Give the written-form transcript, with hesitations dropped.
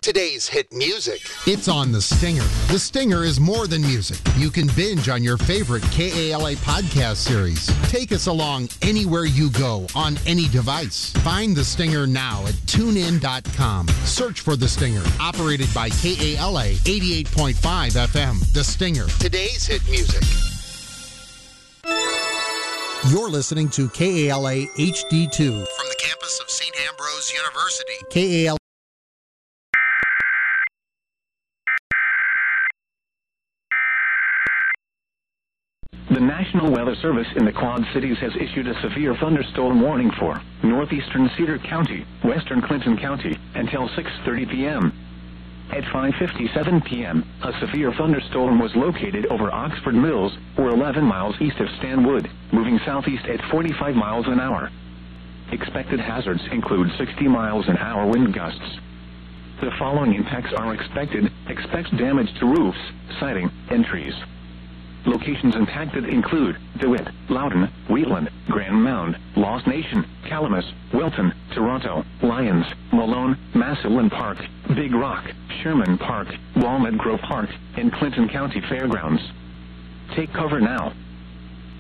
Today's hit music. It's on The Stinger. The Stinger is more than music. You can binge on your favorite KALA podcast series. Take us along anywhere you go on any device. Find The Stinger now at tunein.com. Search for The Stinger. Operated by KALA 88.5 FM. The Stinger. Today's hit music. You're listening to KALA HD2 from the campus of St. Ambrose University. KALA. The National Weather Service in the Quad Cities has issued a severe thunderstorm warning for northeastern Cedar County, western Clinton County, until 6:30 p.m. At 5:57 p.m., a severe thunderstorm was located over Oxford Mills, or 11 miles east of Stanwood, moving southeast at 45 miles an hour. Expected hazards include 60 miles an hour wind gusts. The following impacts are expected. Expect damage to roofs, siding, and trees. Locations impacted include DeWitt, Loudon, Wheatland, Grand Mound, Lost Nation, Calamus, Wilton, Toronto, Lyons, Malone, Massillon Park, Big Rock, Sherman Park, Walnut Grove Park, and Clinton County Fairgrounds. Take cover now.